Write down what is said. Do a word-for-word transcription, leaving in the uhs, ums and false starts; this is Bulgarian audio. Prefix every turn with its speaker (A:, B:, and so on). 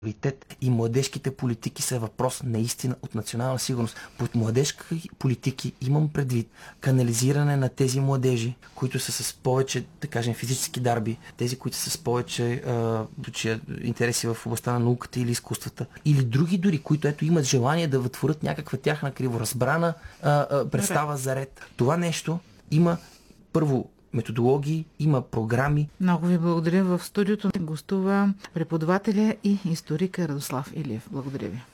A: приоритет и младежките политики са въпрос наистина от национална сигурност. Под младежки политики имам предвид канализиране на тези младежи, които са с повече, да кажем, физически дарби, тези, които са с повече а, интереси в областта на науката или изкуствата, или други дори, които ето имат желание да вътворят някаква тяхна криворазбрана а, а, представа за ред. Това нещо има първо методологии, има програми.
B: Много ви благодаря. В студиото гостува преподавателя и историка Радослав Илиев. Благодаря ви.